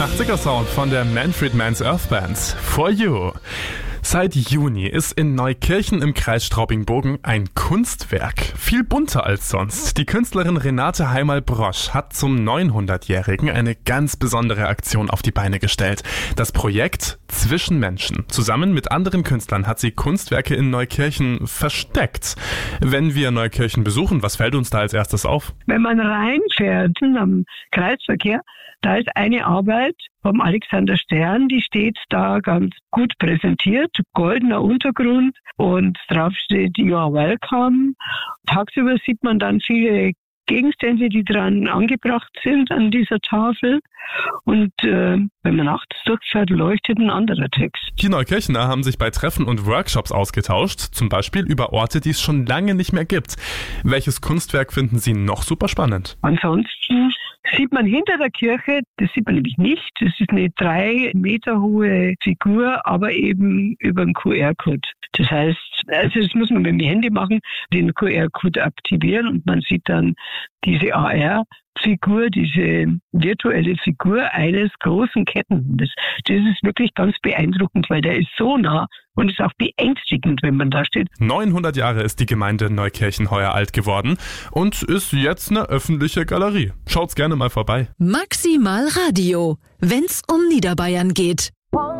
80er Sound von der Manfred Mann's Earth Band. For You. Seit Juni ist in Neukirchen im Kreis Straubing-Bogen ein Kunstwerk. Viel bunter als sonst. Die Künstlerin Renate Heimal-Brosch hat zum 900-Jährigen eine ganz besondere Aktion auf die Beine gestellt. Das Projekt Zwischen Menschen. Zusammen mit anderen Künstlern hat sie Kunstwerke in Neukirchen versteckt. Wenn wir Neukirchen besuchen, was fällt uns da als erstes auf? Wenn man reinfährt am Kreisverkehr, da ist eine Arbeit vom Alexander Stern, die steht da ganz gut präsentiert, goldener Untergrund und drauf steht You are welcome. Tagsüber sieht man dann viele Gegenstände, die dran angebracht sind an dieser Tafel. Und wenn man nachts durchfährt, leuchtet ein anderer Text. Die Neukirchener haben sich bei Treffen und Workshops ausgetauscht, zum Beispiel über Orte, die es schon lange nicht mehr gibt. Welches Kunstwerk finden Sie noch super spannend? Ansonsten sieht man hinter der Kirche, das sieht man nämlich nicht, das ist eine 3 Meter hohe Figur, aber eben über einen QR-Code. Das heißt, das muss man mit dem Handy machen, den QR-Code aktivieren und man sieht dann diese AR-Figur, diese virtuelle Figur eines großen Kettenhundes. Das ist wirklich ganz beeindruckend, weil der ist so nah und ist auch beängstigend, wenn man da steht. 900 Jahre ist die Gemeinde Neukirchen heuer alt geworden und ist jetzt eine öffentliche Galerie. Schaut's gerne mal vorbei. Maximal Radio, wenn's um Niederbayern geht.